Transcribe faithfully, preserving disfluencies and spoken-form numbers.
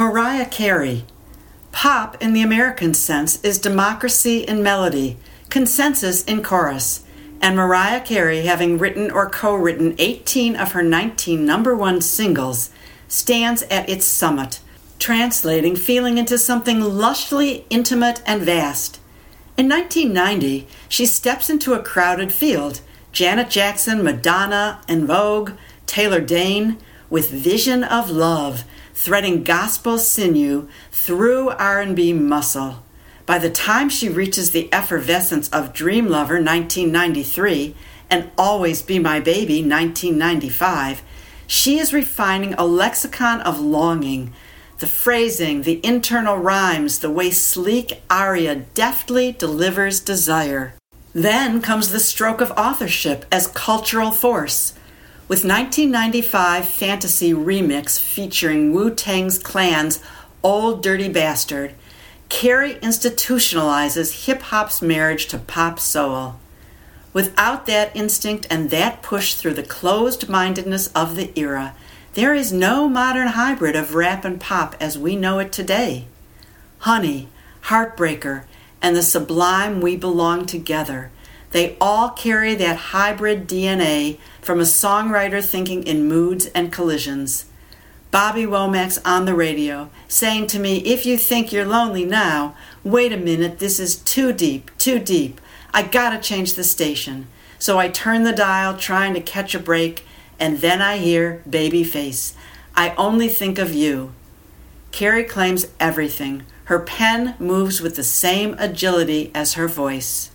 Mariah Carey. Pop, in the American sense, is democracy in melody, consensus in chorus, and Mariah Carey, having written or co-written eighteen of her nineteen number one singles, stands at its summit, translating feeling into something lushly intimate and vast. In nineteen ninety, she steps into a crowded field, Janet Jackson, Madonna, En Vogue, Taylor Dayne, with Vision of Love, threading gospel sinew through R and B muscle. By the time she reaches the effervescence of Dream Lover nineteen ninety-three and Always Be My Baby nineteen ninety-five, she is refining a lexicon of longing, the phrasing, the internal rhymes, the way sleek aria deftly delivers desire. Then comes the stroke of authorship as cultural force, with nineteen ninety-five Fantasy Remix featuring Wu-Tang's Clan's Old Dirty Bastard. Carey institutionalizes hip-hop's marriage to pop soul. Without that instinct and that push through the closed-mindedness of the era, there is no modern hybrid of rap and pop as we know it today. Honey, Heartbreaker, and the sublime We Belong Together, they all carry that hybrid D N A from a songwriter thinking in moods and collisions. Bobby Womack's on the radio, saying to me, if you think you're lonely now, wait a minute, this is too deep, too deep. I gotta change the station. So I turn the dial trying to catch a break, and then I hear Babyface. I only think of you. Carey claims everything. Her pen moves with the same agility as her voice.